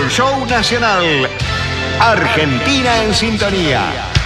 mejor show nacional. Argentina en sintonía.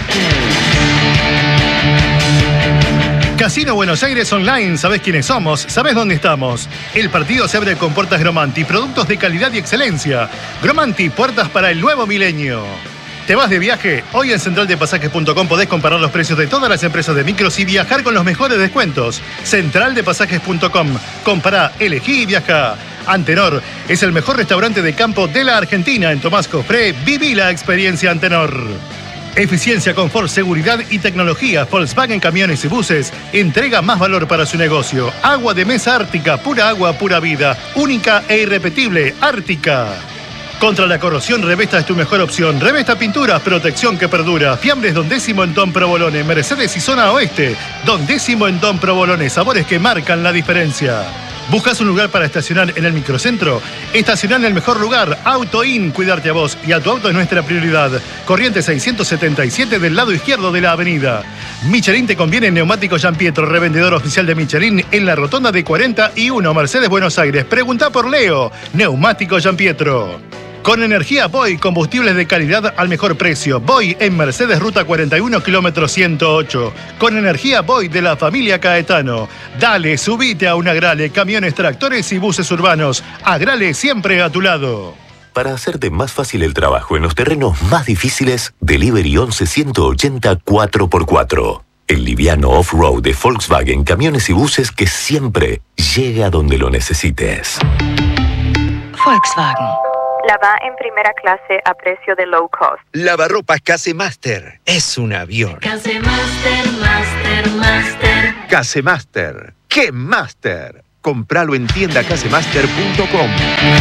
Casino Buenos Aires Online, ¿sabés quiénes somos? ¿Sabés dónde estamos? El partido se abre con puertas Gromanti, productos de calidad y excelencia. Gromanti, puertas para el nuevo milenio. ¿Te vas de viaje? Hoy en centraldepasajes.com podés comparar los precios de todas las empresas de micros y viajar con los mejores descuentos. Centraldepasajes.com. Compará, elegí y viajá. Antenor es el mejor restaurante de campo de la Argentina. En Tomás Cofré, viví la experiencia Antenor. Eficiencia, confort, seguridad y tecnología. Volkswagen Camiones y Buses entrega más valor para su negocio. Agua de mesa Ártica, pura agua, pura vida. Única e irrepetible, Ártica. Contra la corrosión, Revesta es tu mejor opción. Revesta Pinturas, protección que perdura. Fiambres Don Décimo en Don Provolone. Mercedes y Zona Oeste. Don Décimo en Don Provolone. Sabores que marcan la diferencia. ¿Buscas un lugar para estacionar en el microcentro? Estacionar en el mejor lugar. AutoIn, cuidarte a vos y a tu auto es nuestra prioridad. Corriente 677 del lado izquierdo de la avenida. Michelin te conviene. Neumático Gianpietro, revendedor oficial de Michelin en la rotonda de 41, Mercedes, Buenos Aires. Preguntá por Leo. Neumático Gianpietro. Con energía Boy, combustibles de calidad al mejor precio. Boy en Mercedes, ruta 41, kilómetro 108. Con energía Boy de la familia Caetano. Dale, subite a un Agrale, camiones, tractores y buses urbanos. Agrale siempre a tu lado. Para hacerte más fácil el trabajo en los terrenos más difíciles, Delivery 11-180 4x4. El liviano off-road de Volkswagen Camiones y Buses que siempre llega donde lo necesites. Volkswagen. Lava en primera clase a precio de low cost. Lavarropas Casemaster. Es un avión. Casemaster, Master. Casemaster. ¡Qué Master! Compralo en tiendacasemaster.com.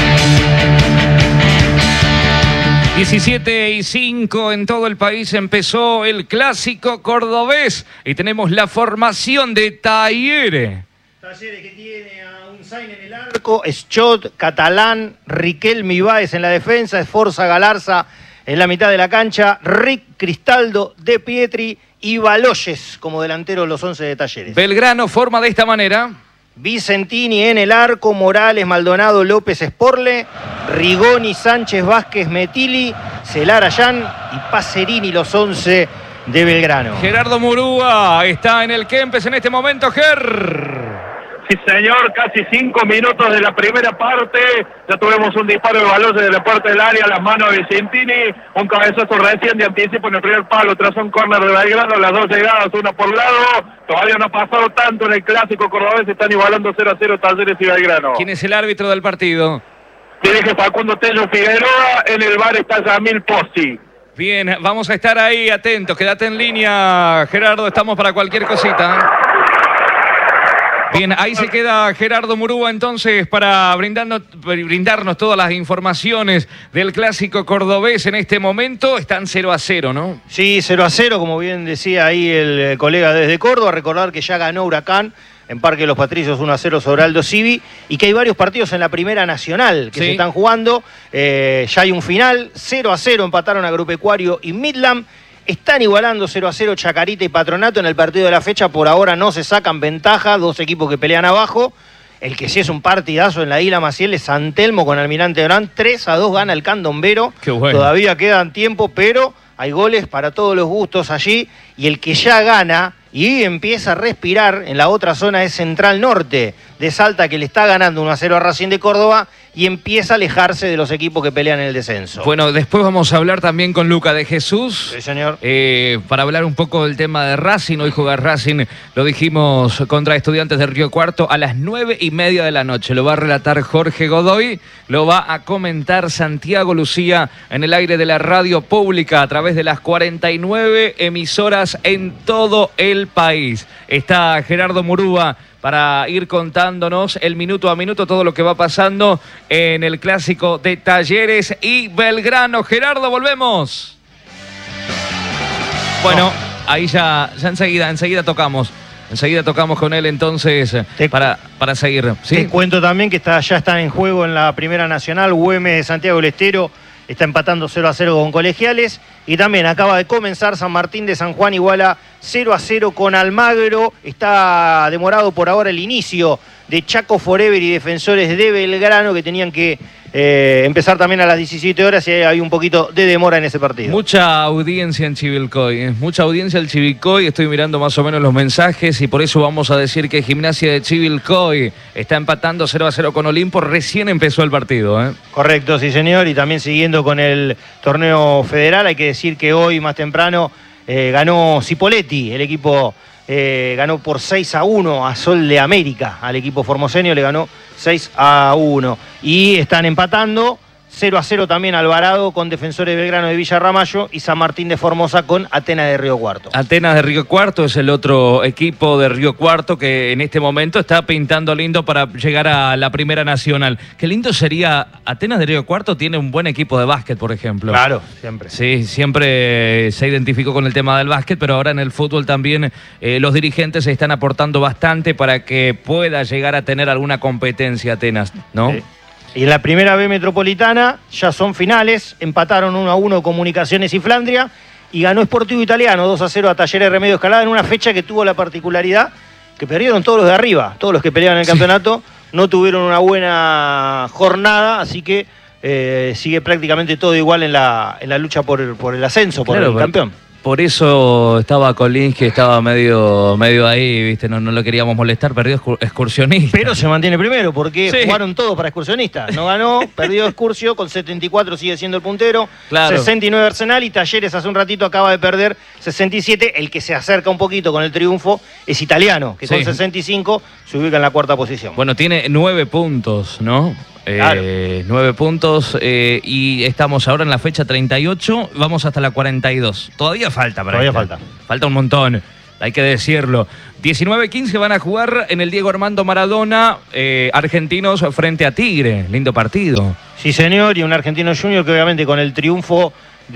17:05 en todo el país empezó el clásico cordobés y tenemos la formación de Talleres. Talleres que tiene a Unzain en el arco, Schott, Catalán, Riquelme Ibáez en la defensa, Esforza Galarza en la mitad de la cancha, Rick Cristaldo, De Pietri y Baloyes como delantero los 11 de Talleres. Belgrano forma de esta manera. Vicentini en el arco, Morales, Maldonado, López, Sporle, Rigoni, Sánchez, Vázquez, Metili, Celarayán y Pacerini los 11 de Belgrano. Gerardo Murúa está en el Kempes en este momento, Sí, señor, casi 5 minutos de la primera parte. Ya tuvimos un disparo de Baloyes de la puerta del área, las manos de Vicentini, un cabezazo recién de anticipo en el primer palo, tras un córner de Belgrano, las dos llegadas, una por lado. Todavía no ha pasado tanto en el clásico cordobés, están igualando 0-0 Talleres y Belgrano. ¿Quién es el árbitro del partido? Dirige Facundo Tello Figueroa, en el VAR está Yamil Pozzi. Bien, vamos a estar ahí atentos, quédate en línea, Gerardo, estamos para cualquier cosita. Bien, ahí se queda Gerardo Murúa entonces para brindarnos todas las informaciones del clásico cordobés en este momento. Están 0-0, ¿no? Sí, 0-0, como bien decía ahí el colega desde Córdoba. Recordar que ya ganó Huracán en Parque de los Patricios 1-0 sobre Aldo Civi y que hay varios partidos en la Primera Nacional que se están jugando. Ya hay un final, 0-0 empataron Agropecuario y Midland. Están igualando 0-0 Chacarita y Patronato en el partido de la fecha. Por ahora no se sacan ventaja, dos equipos que pelean abajo. El que sí es un partidazo en la Isla Maciel es San Telmo con Almirante Brown. 3-2 gana el Candombero. Qué bueno. Todavía quedan tiempo, pero hay goles para todos los gustos allí. Y el que ya gana y empieza a respirar en la otra zona es Central Norte de Salta, que le está ganando 1-0 a Racing de Córdoba y empieza a alejarse de los equipos que pelean en el descenso. Bueno, después vamos a hablar también con Luca de Jesús. Sí, señor. Para hablar un poco del tema de Racing. Hoy juega Racing, lo dijimos, contra Estudiantes de Río Cuarto a las 9:30 de la noche. Lo va a relatar Jorge Godoy, lo va a comentar Santiago Lucía en el aire de la radio pública a través de las 49 emisoras en todo el país. Está Gerardo Murúa para ir contándonos el minuto a minuto todo lo que va pasando en el clásico de Talleres y Belgrano. Gerardo, volvemos. Bueno, ahí ya enseguida tocamos. Enseguida tocamos con él entonces para seguir. ¿Sí? Te cuento también que ya están en juego en la Primera Nacional. Güemes de Santiago del Estero está empatando 0-0 con Colegiales. Y también acaba de comenzar San Martín de San Juan, iguala 0-0 con Almagro. Está demorado por ahora el inicio de Chaco Forever y Defensores de Belgrano, que tenían que empezar también a las 17 horas y hay un poquito de demora en ese partido. Mucha audiencia en Chivilcoy, mucha audiencia en Chivilcoy. Estoy mirando más o menos los mensajes y por eso vamos a decir que Gimnasia de Chivilcoy está empatando 0-0 con Olimpo. Recién empezó el partido. Correcto, sí señor. Y también siguiendo con el torneo federal, hay que decir que hoy más temprano ganó Cipolletti, el equipo ganó por 6-1 a Sol de América, al equipo formoseño le ganó 6-1. Y están empatando 0-0 también Alvarado con Defensores de Belgrano de Villa Ramallo y San Martín de Formosa con Atenas de Río Cuarto. Atenas de Río Cuarto es el otro equipo de Río Cuarto que en este momento está pintando lindo para llegar a la Primera Nacional. Qué lindo sería, Atenas de Río Cuarto tiene un buen equipo de básquet, por ejemplo. Claro, siempre. Sí, siempre se identificó con el tema del básquet, pero ahora en el fútbol también los dirigentes se están aportando bastante para que pueda llegar a tener alguna competencia Atenas, ¿no? Sí. Y en la primera B metropolitana ya son finales, empataron 1-1 Comunicaciones y Flandria y ganó Sportivo Italiano 2-0 a Talleres Remedio Escalada en una fecha que tuvo la particularidad que perdieron todos los de arriba, todos los que peleaban en el campeonato no tuvieron una buena jornada, así que sigue prácticamente todo igual en la lucha por el ascenso, por el campeón. Por eso estaba Collins, que estaba medio ahí, ¿viste? No lo queríamos molestar, perdió Excursionista. Pero se mantiene primero, porque jugaron todo para Excursionista. No ganó, perdió Excursio, con 74 sigue siendo el puntero, claro. 69 Arsenal y Talleres hace un ratito acaba de perder 67. El que se acerca un poquito con el triunfo es Italiano, que con 65 se ubica en la cuarta posición. Bueno, tiene 9 puntos, ¿no? Claro. 9 puntos y estamos ahora en la fecha 38, vamos hasta la 42. Todavía falta para Falta un montón, hay que decirlo. 19-15 van a jugar en el Diego Armando Maradona, argentinos frente a Tigre. Lindo partido. Sí, señor, y un Argentino Junior que obviamente con el triunfo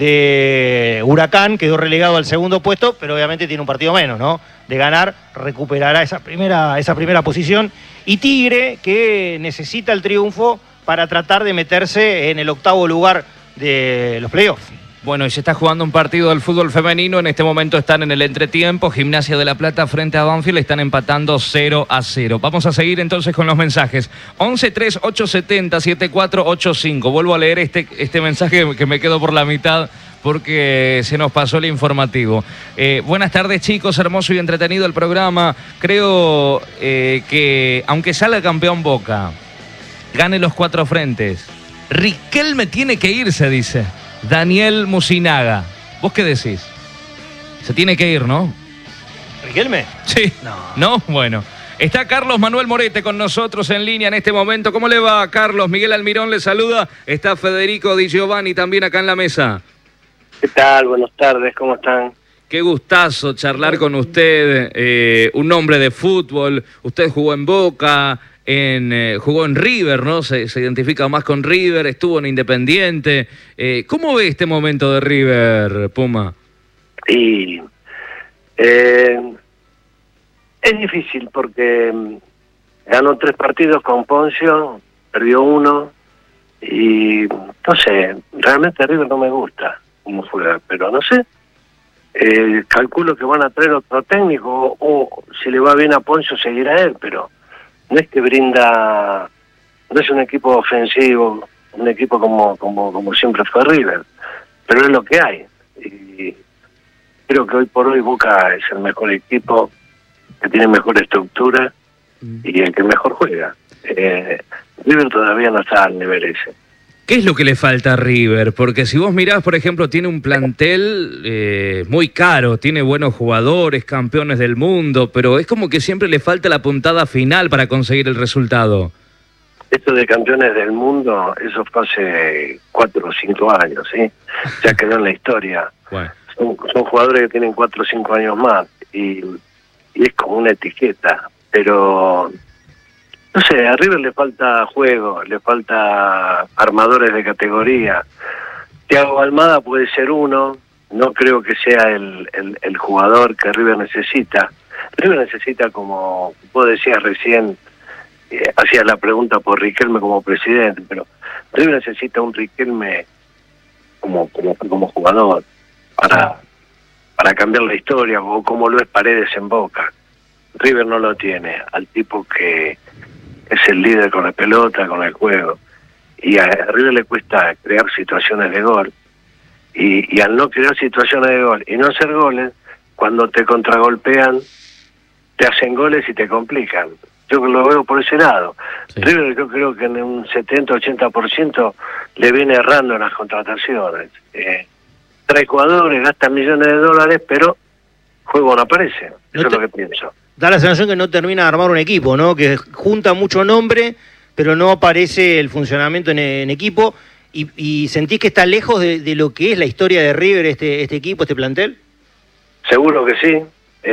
de Huracán quedó relegado al segundo puesto, pero obviamente tiene un partido menos, ¿no? De ganar, recuperará esa primera posición. Y Tigre, que necesita el triunfo para tratar de meterse en el octavo lugar de los playoffs. Bueno, y se está jugando un partido del fútbol femenino. En este momento están en el entretiempo. Gimnasia de La Plata frente a Banfield. Están empatando 0-0. Vamos a seguir entonces con los mensajes. 11-3870-7485. Vuelvo a leer este mensaje que me quedo por la mitad porque se nos pasó el informativo. Buenas tardes, chicos. Hermoso y entretenido el programa. Creo que, aunque salga campeón Boca, gane los 4 frentes, Riquelme tiene que irse, dice Daniel Musinaga. ¿Vos qué decís? Se tiene que ir, ¿no? ¿Riquelme? Sí. ¿No? Bueno. Está Carlos Manuel Morete con nosotros en línea en este momento. ¿Cómo le va, Carlos? Miguel Almirón le saluda. Está Federico Di Giovanni también acá en la mesa. ¿Qué tal? Buenas tardes, ¿cómo están? Qué gustazo charlar con usted, un hombre de fútbol. Usted jugó en Boca, jugó en River, ¿no? Se identifica más con River, estuvo en Independiente. ¿Cómo ve este momento de River, Puma? Y es difícil porque ganó 3 partidos con Poncio, perdió 1 y no sé, realmente River no me gusta cómo juega, pero no sé. Calculo que van a traer otro técnico o si le va bien a Poncio seguirá él, pero no es que brinda, no es un equipo ofensivo, un equipo como siempre fue River, pero es lo que hay. Y creo que hoy por hoy Boca es el mejor equipo, que tiene mejor estructura y el que mejor juega. River todavía no está al nivel ese. ¿Qué es lo que le falta a River? Porque si vos mirás, por ejemplo, tiene un plantel muy caro, tiene buenos jugadores, campeones del mundo, pero es como que siempre le falta la puntada final para conseguir el resultado. Esto de campeones del mundo, eso fue hace 4 o 5 años, ¿sí? Ya quedó en la historia. Bueno. Son jugadores que tienen 4 o 5 años más y es como una etiqueta, pero no sé, a River le falta juego, le falta armadores de categoría. Thiago Almada puede ser uno, no creo que sea el jugador que River necesita. River necesita, como vos decías recién, hacías la pregunta por Riquelme como presidente, pero River necesita un Riquelme como jugador para cambiar la historia, o como lo es Paredes en Boca. River no lo tiene, al tipo que es el líder con la pelota, con el juego. Y a River le cuesta crear situaciones de gol. Y al no crear situaciones de gol y no hacer goles, cuando te contragolpean, te hacen goles y te complican. Yo lo veo por ese lado. Sí. River yo creo que en un 70-80% le viene errando en las contrataciones. Trae jugadores, gasta millones de dólares, pero juego no aparece. Eso es lo que pienso. Da la sensación que no termina de armar un equipo, ¿no? Que junta mucho nombre, pero no aparece el funcionamiento en equipo. ¿Y sentís que está lejos de lo que es la historia de River, este equipo, este plantel? Seguro que sí.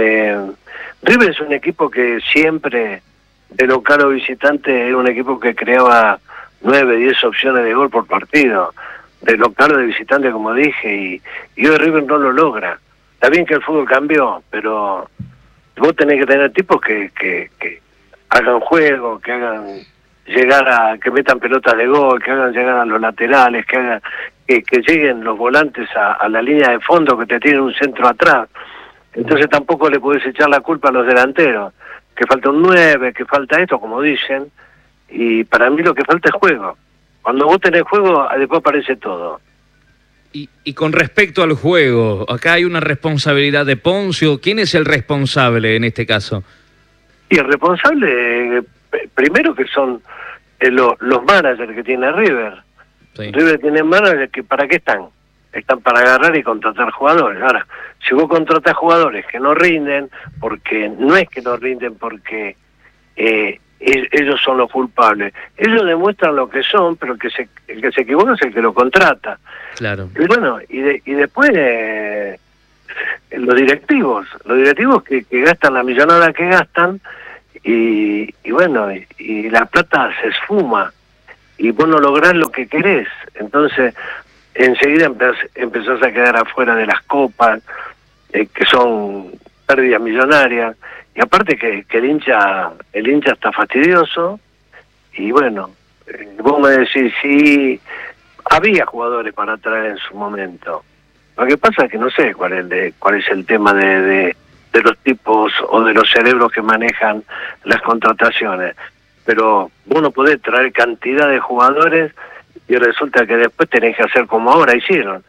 River es un equipo que siempre, de local o visitante, era un equipo que creaba 9, 10 opciones de gol por partido. De local o de visitante, como dije, y hoy River no lo logra. Está bien que el fútbol cambió, pero vos tenés que tener tipos que hagan juego, que hagan que metan pelotas de gol, que hagan llegar a los laterales, que lleguen los volantes a la línea de fondo, que te tienen un centro atrás. Entonces tampoco le podés echar la culpa a los delanteros, que falta un 9, que falta esto, como dicen, y para mí lo que falta es juego. Cuando vos tenés juego, después aparece todo. Y con respecto al juego, acá hay una responsabilidad de Ponzio. ¿Quién es el responsable en este caso? Y el responsable, primero que son los managers que tiene River. Sí. River tiene managers que ¿para qué están? Están para agarrar y contratar jugadores. Ahora, si vos contratás jugadores que no rinden, porque no es que no rinden porque ellos son los culpables. Ellos demuestran lo que son, pero el que se equivoca es el que lo contrata. Claro. Y bueno, y después los directivos que gastan la millonada que gastan, y bueno, y la plata se esfuma, y vos no lográs lo que querés. Entonces, enseguida empezás a quedar afuera de las copas, que son pérdidas millonarias. Y aparte que el hincha está fastidioso, y bueno, vos me decís, sí, había jugadores para traer en su momento. Lo que pasa es que no sé cuál es el tema de los tipos o de los cerebros que manejan las contrataciones. Pero vos no podés traer cantidad de jugadores y resulta que después tenés que hacer como ahora hicieron.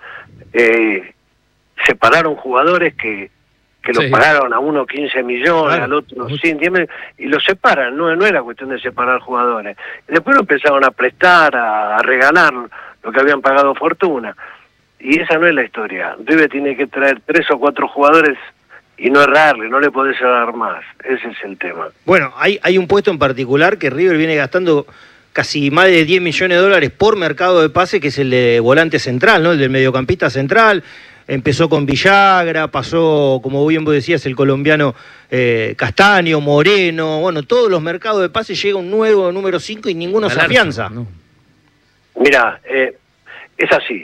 Separaron jugadores que los pagaron a uno 15 millones, claro, al otro 100, 10 millones, y los separan, no era cuestión de separar jugadores. Y después lo empezaron a prestar, a regalar lo que habían pagado fortuna. Y esa no es la historia. River tiene que traer 3 o 4 jugadores y no errarle, no le podés errar más. Ese es el tema. Bueno, hay un puesto en particular que River viene gastando casi más de 10 millones de dólares por mercado de pase, que es el de volante central, ¿no? El del mediocampista central. Empezó con Villagra, pasó, como bien vos decías, el colombiano Castaño, Moreno. Bueno, todos los mercados de pase llega un nuevo número 5 y ninguno se afianza. No. Mira, es así.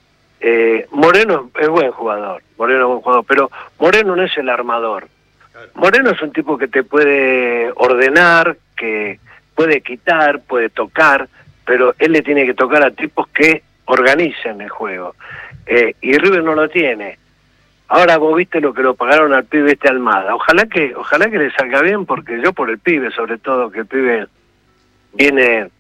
Moreno es buen jugador, pero Moreno no es el armador. Moreno es un tipo que te puede ordenar, que puede quitar, puede tocar, pero él le tiene que tocar a tipos que organicen el juego. Y River no lo tiene. Ahora vos viste lo que lo pagaron al pibe Almada. Ojalá que le salga bien, porque yo por el pibe, sobre todo, que el pibe viene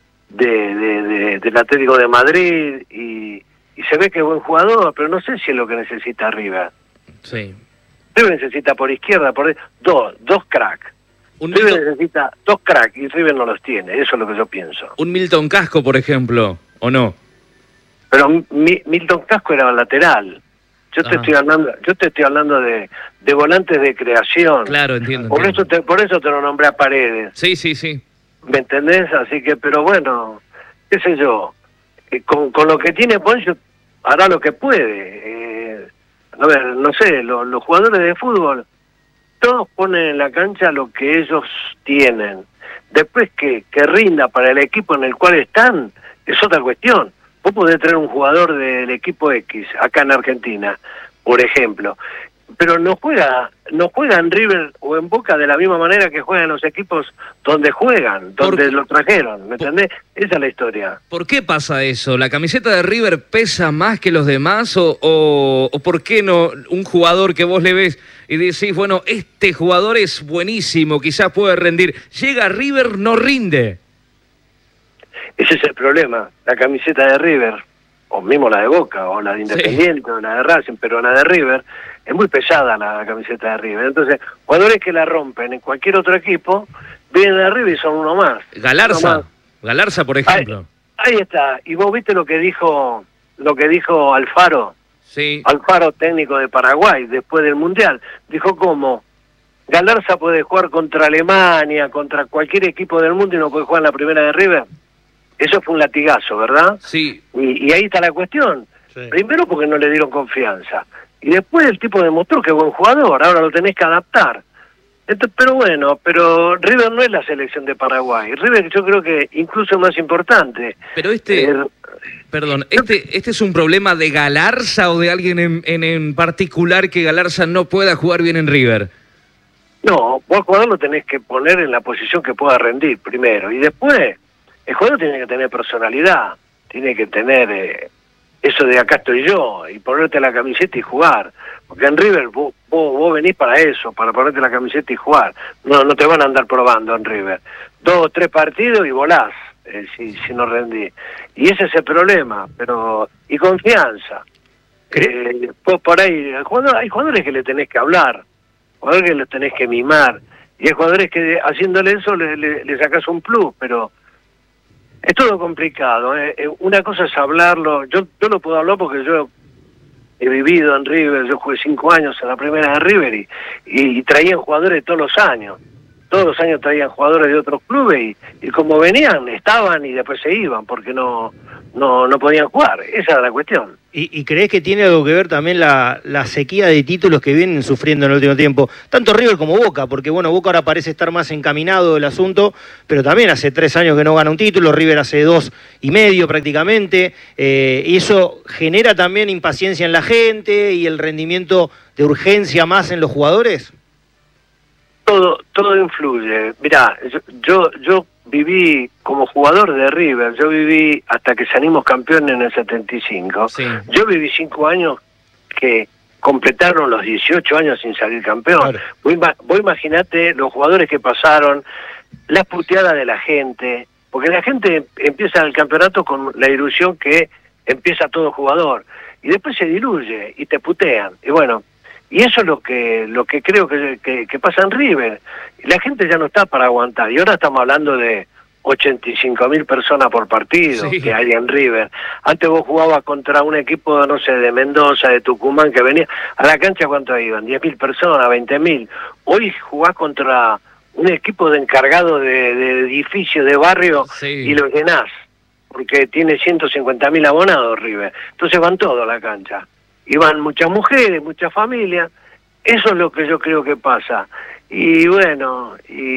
del Atlético de Madrid y se ve que es buen jugador, pero no sé si es lo que necesita River. Sí. River necesita por izquierda, dos cracks. River necesita 2 cracks y River no los tiene. Eso es lo que yo pienso. Un Milton Casco, por ejemplo, ¿o no? Pero Milton Casco era lateral. Yo te estoy hablando de volantes de creación. Claro, entiendo. Por eso te lo nombré a Paredes. Sí. ¿Me entendés? Así que, pero bueno, qué sé yo. Con lo que tiene Ponzio hará lo que puede. A ver, no sé, los jugadores de fútbol, todos ponen en la cancha lo que ellos tienen. Después que rinda para el equipo en el cual están, es otra cuestión. Vos podés traer un jugador del equipo X, acá en Argentina, por ejemplo, pero no juega en River o en Boca de la misma manera que juegan los equipos donde juegan, donde lo trajeron, ¿me entendés? Esa es la historia. ¿Por qué pasa eso? ¿La camiseta de River pesa más que los demás o por qué no un jugador que vos le ves y decís, bueno, este jugador es buenísimo, quizás puede rendir, llega a River, no rinde? Ese es el problema, la camiseta de River, o mismo la de Boca, o la de Independiente, o la de Racing, pero la de River, es muy pesada la camiseta de River. Entonces, jugadores que la rompen en cualquier otro equipo, vienen de River y son uno más. Galarza, por ejemplo. Ahí está. Y vos viste lo que dijo Alfaro. Sí. Alfaro, técnico de Paraguay, después del Mundial. Dijo cómo Galarza puede jugar contra Alemania, contra cualquier equipo del mundo y no puede jugar en la primera de River. Eso fue un latigazo, ¿verdad? Sí. Y ahí está la cuestión. Sí. Primero porque no le dieron confianza. Y después el tipo demostró que es buen jugador, ahora lo tenés que adaptar. Entonces, pero River no es la selección de Paraguay. River yo creo que incluso es más importante. Pero perdón, ¿este es un problema de Galarza o de alguien en particular que Galarza no pueda jugar bien en River? No, vos al jugador lo tenés que poner en la posición que pueda rendir primero. Y después, el jugador tiene que tener personalidad, tiene que tener... eso de acá estoy yo, y ponerte la camiseta y jugar. Porque en River vos venís para eso, para ponerte la camiseta y jugar. No te van a andar probando en River. 2 o 3 partidos y volás, si no rendís. Y ese es el problema, y confianza. Por ahí, hay jugadores que le tenés que hablar, jugadores que les tenés que mimar, y hay jugadores que haciéndole eso le sacás un plus, pero... es todo complicado, una cosa es hablarlo, yo lo puedo hablar porque yo he vivido en River, yo jugué 5 años en la primera de River y traían jugadores todos los años traían jugadores de otros clubes y como venían, estaban y después se iban porque no podían jugar, esa era la cuestión. ¿Y creés que tiene algo que ver también la sequía de títulos que vienen sufriendo en el último tiempo? Tanto River como Boca, porque bueno, Boca ahora parece estar más encaminado el asunto, pero también hace 3 años que no gana un título, River hace 2 y medio prácticamente, y eso genera también impaciencia en la gente y el rendimiento de urgencia más en los jugadores. Todo influye. Mirá, yo viví como jugador de River, yo viví hasta que salimos campeones en el 75. Sí. Yo viví 5 años que completaron los 18 años sin salir campeón. Claro. Vos imaginate los jugadores que pasaron, las puteadas de la gente, porque la gente empieza el campeonato con la ilusión que empieza todo jugador, y después se diluye y te putean. Y bueno, y eso es lo que creo que pasa en River. La gente ya no está para aguantar. Y ahora estamos hablando de 85.000 personas por partido que hay en River. Antes vos jugabas contra un equipo, no sé, de Mendoza, de Tucumán, que venía a la cancha, ¿cuánto iban? 10.000 personas, 20.000. Hoy jugás contra un equipo de encargado de edificio, de barrio, y lo llenás, porque tiene 150.000 abonados River. Entonces van todos a la cancha. Y van muchas mujeres, muchas familias. Eso es lo que yo creo que pasa. Y bueno,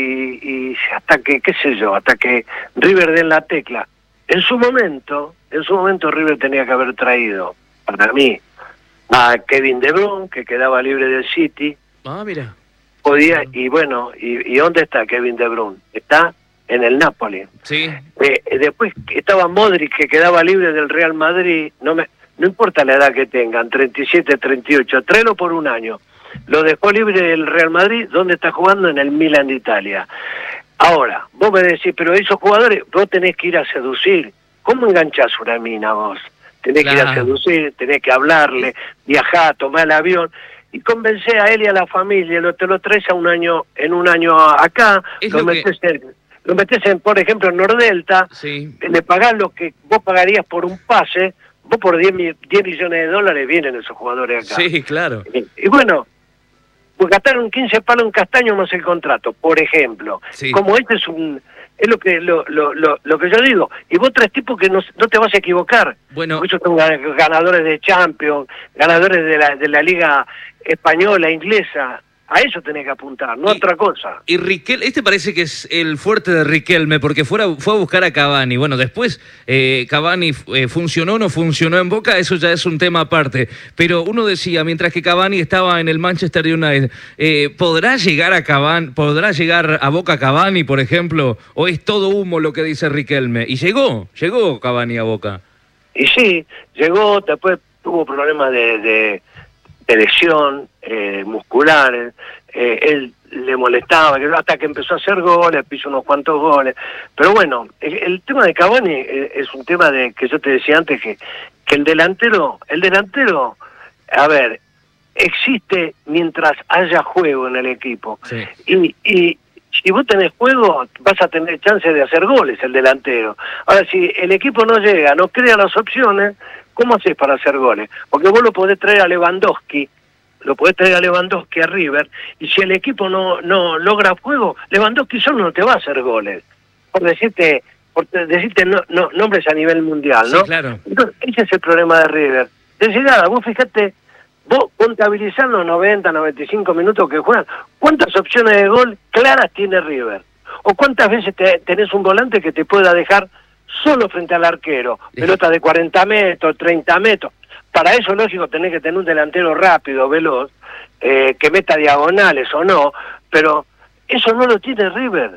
y hasta que, qué sé yo, hasta que River den la tecla. En su momento River tenía que haber traído, para mí, a Kevin De Bruyne, que quedaba libre del City. Ah, mira. Podía, y bueno, ¿y dónde está Kevin De Bruyne? Está en el Napoli. Sí. Después estaba Modric, que quedaba libre del Real Madrid. No importa la edad que tengan, 37, 38, tráelo por un año. Lo dejó libre del Real Madrid, ¿dónde está jugando? En el Milan de Italia. Ahora, vos me decís, pero esos jugadores, vos tenés que ir a seducir. ¿Cómo enganchás una mina vos? Tenés que ir a seducir, tenés que hablarle, viajar, tomar el avión y convencer a él y a la familia. Te lo traes en un año acá, lo metés en, por ejemplo, en Nordelta, le pagás lo que vos pagarías por un pase. Vos por 10 millones de dólares vienen esos jugadores acá. Sí, claro. Y bueno, pues gastaron 15 palos en Castaño más el contrato, por ejemplo. Sí. Como este es lo que yo digo. Y vos traes tipos que no te vas a equivocar. Bueno, ellos son ganadores de Champions, ganadores de la Liga Española, Inglesa. A eso tenés que apuntar, no a otra cosa. Y Riquelme, parece que es el fuerte de Riquelme, porque fue a buscar a Cavani. Bueno, después Cavani funcionó o no funcionó en Boca, eso ya es un tema aparte. Pero uno decía, mientras que Cavani estaba en el Manchester United, ¿podrá llegar a Boca Cavani, por ejemplo? ¿O es todo humo lo que dice Riquelme? Y llegó Cavani a Boca. Y sí, llegó, después tuvo problemas de lesión musculares, él le molestaba, hasta que empezó a hacer goles, hizo unos cuantos goles, pero bueno, el tema de Cavani es un tema de que yo te decía antes que el delantero, a ver, existe mientras haya juego en el equipo, sí. y si vos tenés juego, vas a tener chance de hacer goles el delantero. Ahora, si el equipo no llega, no crea las opciones, ¿cómo haces para hacer goles? Porque vos lo podés traer a Lewandowski, a River, y si el equipo no logra juego, Lewandowski solo no te va a hacer goles. Por decirte nombres a nivel mundial, ¿no? Sí, claro. Entonces, ese es el problema de River. De llegada, vos fíjate, vos contabilizás los 90, 95 minutos que juegan, ¿cuántas opciones de gol claras tiene River? ¿O cuántas veces tenés un volante que te pueda dejar solo frente al arquero? Pelota de 40 metros, 30 metros. Para eso, lógico, tenés que tener un delantero rápido, veloz, que meta diagonales o no, pero eso no lo tiene River.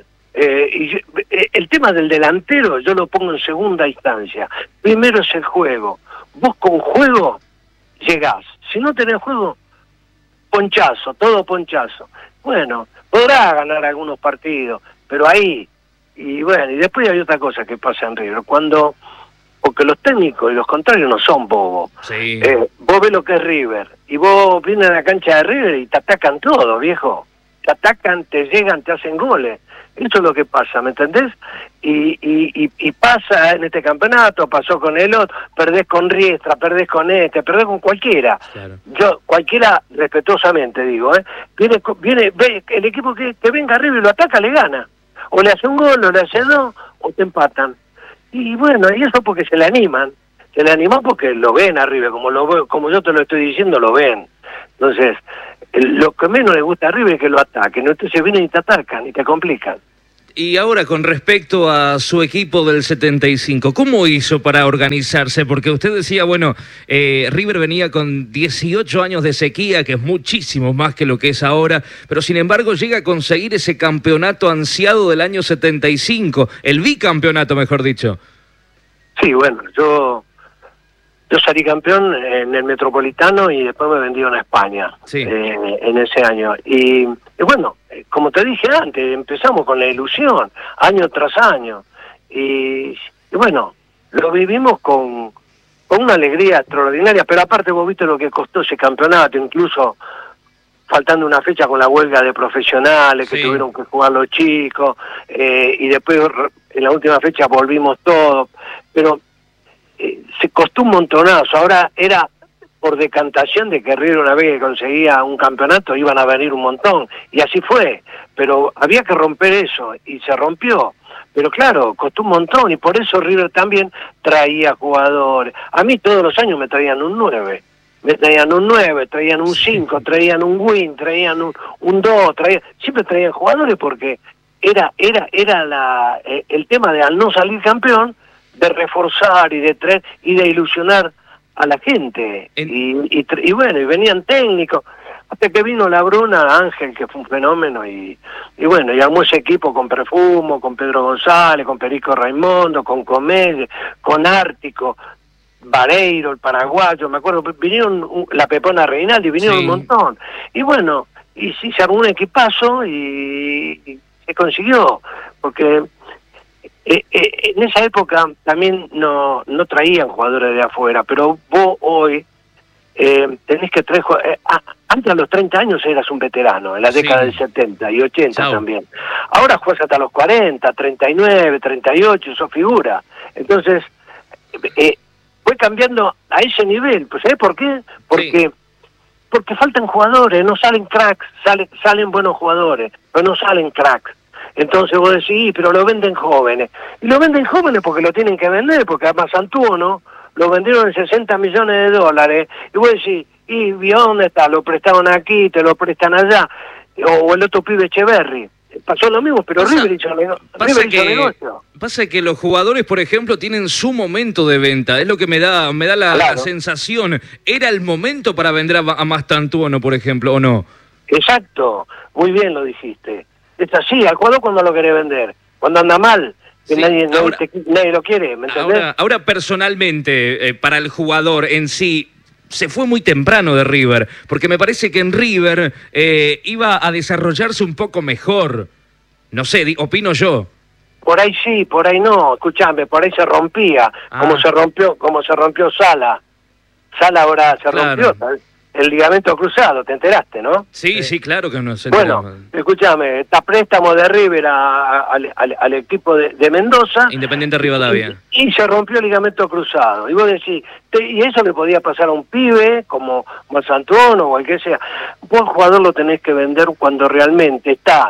El tema del delantero yo lo pongo en segunda instancia. Primero es el juego. Vos con juego llegás. Si no tenés juego, ponchazo, todo ponchazo. Bueno, podrá ganar algunos partidos, pero ahí, y bueno, y después hay otra cosa que pasa en River, porque los técnicos y los contrarios no son bobos. Sí. Vos ves lo que es River, y vos vienes a la cancha de River y te atacan todo, viejo. Te atacan, te llegan, te hacen goles. Eso es lo que pasa, ¿me entendés? Y pasa en este campeonato, pasó con el otro, perdés con Riestra, perdés con perdés con cualquiera. Claro. Yo, cualquiera, respetuosamente digo, viene el equipo que venga arriba y lo ataca, le gana. O le hace un gol, o le hace dos, o te empatan. Y bueno, y eso porque se le animan porque lo ven arriba, como yo te lo estoy diciendo, lo ven. Entonces, lo que menos le gusta a River es que lo ataquen, entonces vienen y te atacan y te complican. Y ahora, con respecto a su equipo del 75, ¿cómo hizo para organizarse? Porque usted decía, bueno, River venía con 18 años de sequía, que es muchísimo más que lo que es ahora, pero sin embargo llega a conseguir ese campeonato ansiado del año 75, el bicampeonato, mejor dicho. Sí, bueno, yo salí campeón en el Metropolitano y después me vendieron a España, sí. En ese año. Y bueno, como te dije antes, empezamos con la ilusión, año tras año. Y bueno, lo vivimos con una alegría extraordinaria, pero aparte vos viste lo que costó ese campeonato, incluso faltando una fecha con la huelga de profesionales que tuvieron que jugar los chicos, y después en la última fecha volvimos todos, pero se costó un montonazo. Ahora era por decantación de que River, una vez que conseguía un campeonato, iban a venir un montón, y así fue, pero había que romper eso, y se rompió. Pero claro, costó un montón, y por eso River también traía jugadores. A mí todos los años me traían un 9, traían un 5, traían un win, traían un 2, siempre traían jugadores porque era el tema de, al no salir campeón, de reforzar y de traer y de ilusionar a la gente. Y bueno, y venían técnicos, hasta que vino la Bruna Ángel, que fue un fenómeno, y bueno, y armó ese equipo con Perfumo, con Pedro González, con Perico Raimundo, con Comelle, con Ártico, Vareiro, el paraguayo, me acuerdo, vinieron la Pepona Reinaldi, vinieron un montón. Y bueno, y sí, se armó un equipazo y se consiguió, porque en esa época también no traían jugadores de afuera, pero vos hoy tenés que traer antes a los 30 años eras un veterano, en la década del 70 y 80 también. Ahora juegas hasta los 40, 39, 38, sos figura. Entonces, fue cambiando a ese nivel. Pues ¿sabés por qué? Porque faltan jugadores, no salen cracks, salen buenos jugadores, pero no salen cracks. Entonces vos decís, pero lo venden jóvenes. Y lo venden jóvenes porque lo tienen que vender, porque además Santuono lo vendieron en $60 millones. Y vos decís, ¿y dónde está? Lo prestaron aquí, te lo prestan allá. o el otro pibe Echeverry. Pasó lo mismo, pero River hizo negocio. Pasa que los jugadores, por ejemplo, tienen su momento de venta. Es lo que me da la sensación. ¿Era el momento para vender a Mastantuono, por ejemplo, o no? Exacto, muy bien lo dijiste. Es así, al jugador cuando lo querés vender, cuando anda mal, que sí, nadie lo quiere, ¿me entendés? Ahora personalmente, para el jugador en sí, se fue muy temprano de River, porque me parece que en River iba a desarrollarse un poco mejor. No sé, opino yo. Por ahí sí, por ahí no, escuchame, por ahí se rompía, como se rompió Sala. Sala ahora se rompió, ¿sabes? El ligamento cruzado, ¿te enteraste, no? Sí, sí, claro que no se enteró. Bueno, escúchame, está préstamo de River al equipo de Mendoza. Independiente Rivadavia. Y se rompió el ligamento cruzado. Y vos decís, y eso le podía pasar a un pibe como Mastantuono o el que sea. Vos al jugador lo tenés que vender cuando realmente está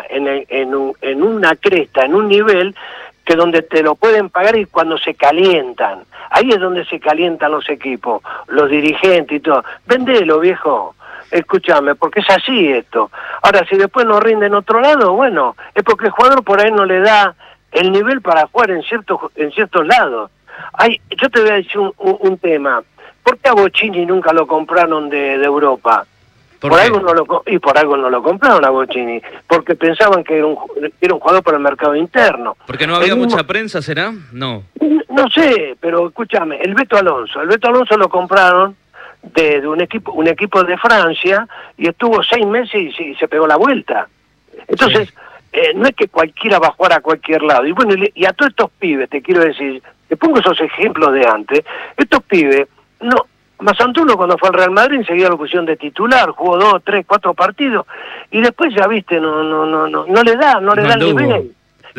en una cresta, en un nivel que donde te lo pueden pagar y cuando se calientan. Ahí es donde se calientan los equipos, los dirigentes y todo. Vendelo, viejo. Escúchame, porque es así esto. Ahora, si después no rinde en otro lado, bueno, es porque el jugador por ahí no le da el nivel para jugar en ciertos lados. Yo te voy a decir un tema. ¿Por qué a Bocini nunca lo compraron de Europa? Por algo no lo compraron a Bocini, porque pensaban que era un jugador para el mercado interno. ¿Porque no había mucha prensa, será? No. No sé, pero escúchame, el Beto Alonso lo compraron de un equipo de Francia y estuvo 6 meses y se pegó la vuelta. Entonces, no es que cualquiera va a jugar a cualquier lado. Y bueno, y a todos estos pibes, te quiero decir, te pongo esos ejemplos de antes, estos pibes, no... Mastantuono cuando fue al Real Madrid enseguida lo pusieron de titular, jugó 2, 3, 4 partidos y después ya viste, no le da el nivel.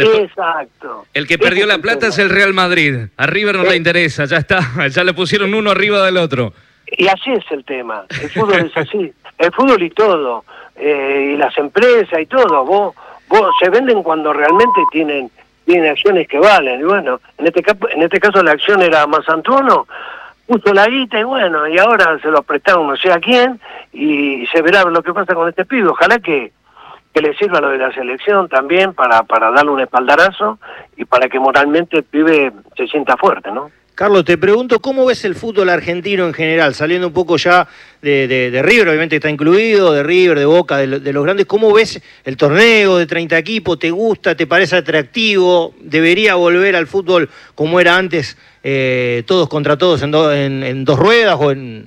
Exacto. El que perdió la plata es el Real Madrid. A River no le interesa, ya está, ya le pusieron uno arriba del otro. Y así es el tema, el fútbol es así, el fútbol y todo, y las empresas y todo, vos se venden cuando realmente tienen acciones que valen. Y bueno, en este caso la acción era Mastantuono, puso la guita y bueno, y ahora se lo prestaron no sé a quién y se verá lo que pasa con este pibe. Ojalá que le sirva lo de la selección también para darle un espaldarazo y para que moralmente el pibe se sienta fuerte, ¿no? Carlos, te pregunto, ¿cómo ves el fútbol argentino en general? Saliendo un poco ya de River, obviamente está incluido, de River, de Boca, de los grandes. ¿Cómo ves el torneo de 30 equipos? ¿Te gusta? ¿Te parece atractivo? ¿Debería volver al fútbol como era antes, todos contra todos en 2 ruedas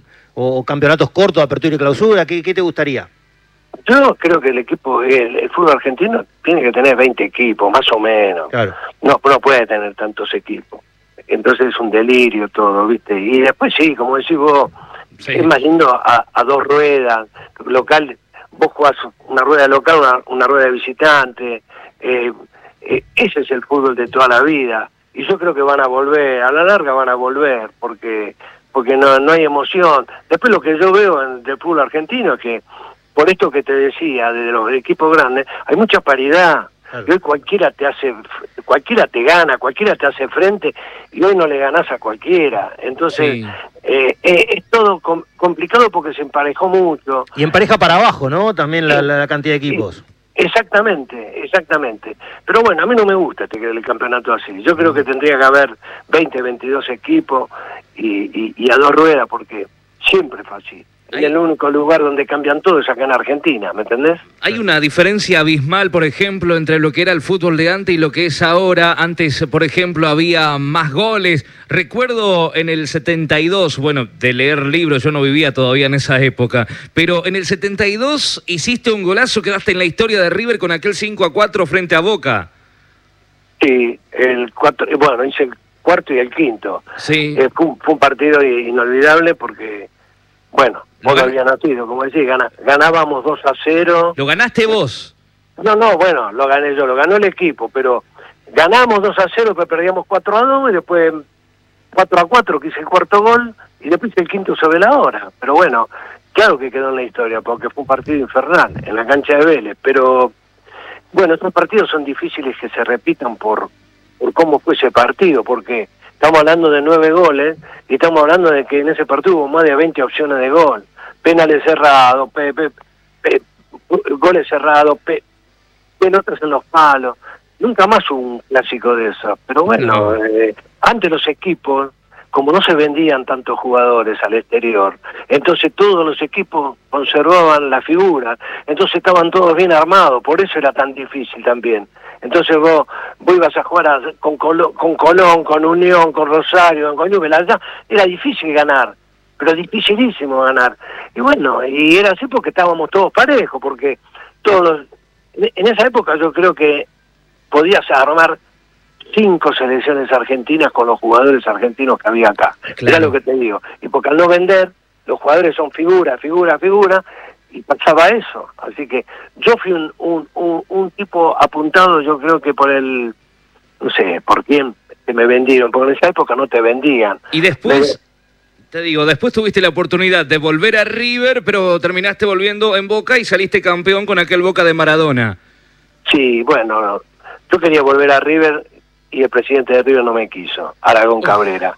o campeonatos cortos, apertura y clausura? ¿Qué te gustaría? Yo creo que el fútbol argentino tiene que tener 20 equipos, más o menos. Claro. No puede tener tantos equipos. Entonces es un delirio todo, ¿viste? Y después sí, como decís vos, es más lindo a 2 ruedas, local, vos jugás una rueda local, una rueda de visitante, ese es el fútbol de toda la vida. Y yo creo que van a volver, a la larga van a volver, porque no hay emoción. Después lo que yo veo del fútbol argentino es que, por esto que te decía, de los equipos grandes, hay mucha paridad. Claro. Y hoy cualquiera te gana, cualquiera te hace frente, y hoy no le ganás a cualquiera. Entonces, es todo complicado porque se emparejó mucho. Y empareja para abajo, ¿no? También la cantidad de equipos. Exactamente. Pero bueno, a mí no me gusta el campeonato así. Yo creo que tendría que haber 20, 22 equipos y a 2 ruedas, porque siempre fue así. Y el único lugar donde cambian todo es acá en Argentina, ¿me entendés? Hay una diferencia abismal, por ejemplo, entre lo que era el fútbol de antes y lo que es ahora. Antes, por ejemplo, había más goles. Recuerdo en el 72, bueno, de leer libros, yo no vivía todavía en esa época, pero en el 72 hiciste un golazo, quedaste en la historia de River con aquel 5-4 frente a Boca. Sí, hice el cuarto y el quinto. Sí. Fue un partido inolvidable porque, bueno, vos no habías nacido, como decís, ganábamos 2-0. ¿Lo ganaste vos? No, bueno, lo gané yo, lo ganó el equipo, pero ganamos 2-0, pero perdíamos 4-2 y después 4-4 que hice el cuarto gol y después el quinto sobre la hora. Pero bueno, claro que quedó en la historia porque fue un partido infernal en la cancha de Vélez, pero bueno, estos partidos son difíciles que se repitan por cómo fue ese partido, porque estamos hablando de 9 goles y estamos hablando de que en ese partido hubo más de 20 opciones de gol, penales cerrados, goles cerrados, pelotas en los palos. Nunca más hubo un clásico de eso. Pero bueno, antes los equipos, como no se vendían tantos jugadores al exterior, entonces todos los equipos conservaban la figura, entonces estaban todos bien armados, por eso era tan difícil también. Entonces vos ibas a jugar con Colón, con Unión, con Rosario, con Newell's, allá era difícil ganar, pero dificilísimo ganar. Y bueno, y era así porque estábamos todos parejos, porque en esa época yo creo que podías armar 5 selecciones argentinas con los jugadores argentinos que había acá. Claro. Era lo que te digo. Y porque al no vender, los jugadores son figura, y pasaba eso. Así que yo fui un tipo apuntado, yo creo que por no sé, por quién que me vendieron, porque en esa época no te vendían. Y después, después tuviste la oportunidad de volver a River, pero terminaste volviendo en Boca y saliste campeón con aquel Boca de Maradona. Sí, bueno, yo quería volver a River y el presidente de River no me quiso, Aragón Cabrera.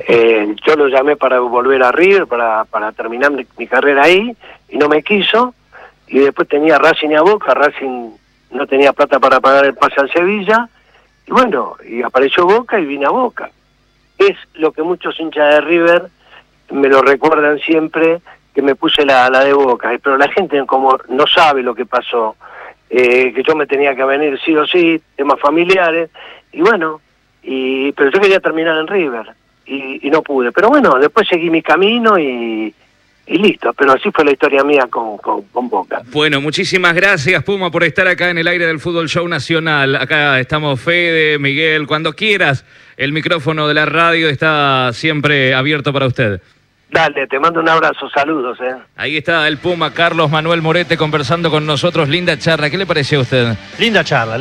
Yo lo llamé para volver a River, para terminar mi carrera ahí, y no me quiso, y después tenía Racing y a Boca, Racing no tenía plata para pagar el pase al Sevilla, y bueno, y apareció Boca y vine a Boca. Es lo que muchos hinchas de River me lo recuerdan siempre, que me puse la de Boca, pero la gente como no sabe lo que pasó, que yo me tenía que venir sí o sí, temas familiares, y bueno, pero yo quería terminar en River, y no pude. Pero bueno, después seguí mi camino y listo, pero así fue la historia mía con Boca. Bueno, muchísimas gracias, Puma, por estar acá en el aire del Fútbol Show Nacional. Acá estamos Fede, Miguel, cuando quieras, el micrófono de la radio está siempre abierto para usted. Dale, te mando un abrazo, saludos. Ahí está el Puma, Carlos Manuel Morete, conversando con nosotros. Linda charla, ¿qué le pareció a usted? Linda charla,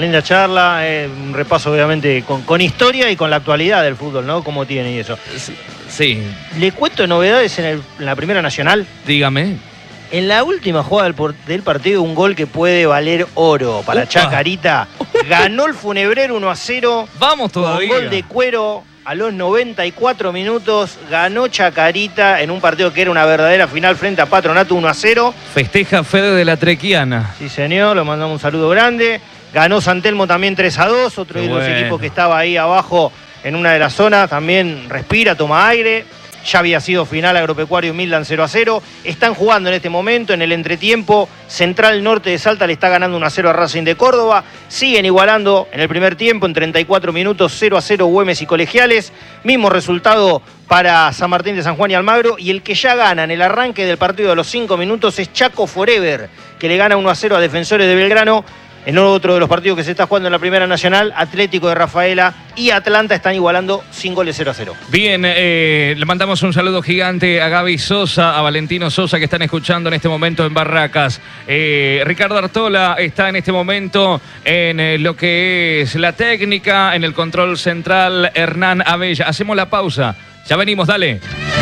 un repaso obviamente con historia y con la actualidad del fútbol, ¿no? Cómo tiene y eso. Sí. ¿Le cuento novedades en la Primera Nacional? Dígame. En la última jugada del partido, un gol que puede valer oro para Chacarita. Ganó el Funebrero 1-0. Vamos todavía. Con gol de Cuero. A los 94 minutos ganó Chacarita en un partido que era una verdadera final frente a Patronato 1-0. Festeja Fede de la Trequiana. Sí, señor, le mandamos un saludo grande. Ganó San Telmo también 3-2, otro de los equipos que estaba ahí abajo en una de las zonas. También respira, toma aire. Ya había sido final Agropecuario Midland 0-0. Están jugando en este momento, en el entretiempo. Central Norte de Salta le está ganando 1-0 a Racing de Córdoba. Siguen igualando en el primer tiempo, en 34 minutos, 0-0 Güemes y Colegiales. Mismo resultado para San Martín de San Juan y Almagro. Y el que ya gana en el arranque del partido de los 5 minutos es Chaco Forever, que le gana 1-0 a Defensores de Belgrano. En otro de los partidos que se está jugando en la Primera Nacional, Atlético de Rafaela y Atlanta están igualando sin goles 0-0. Bien, le mandamos un saludo gigante a Gaby Sosa, a Valentino Sosa, que están escuchando en este momento en Barracas. Ricardo Artola está en este momento en lo que es la técnica, en el control central, Hernán Abella. Hacemos la pausa, ya venimos, dale.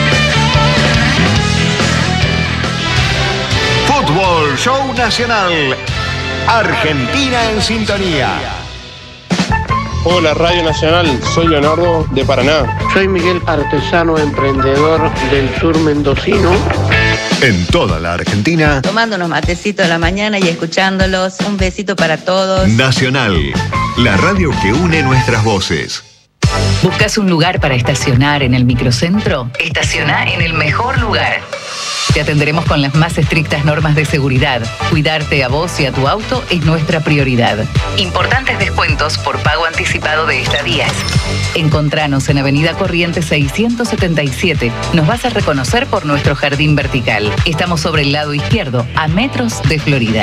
Fútbol Show Nacional. Argentina en sintonía. Hola Radio Nacional, soy Leonardo de Paraná. Soy Miguel, artesano emprendedor del sur mendocino. En toda la Argentina. Tomando unos matecitos a la mañana y escuchándolos. Un besito para todos. Nacional, la radio que une nuestras voces. ¿Buscas un lugar para estacionar en el microcentro? Estaciona en el mejor lugar. Te atenderemos con las más estrictas normas de seguridad. Cuidarte a vos y a tu auto es nuestra prioridad. Importantes descuentos por pago anticipado de estadías. Encontranos en Avenida Corrientes 677. Nos vas a reconocer por nuestro jardín vertical. Estamos sobre el lado izquierdo, a metros de Florida.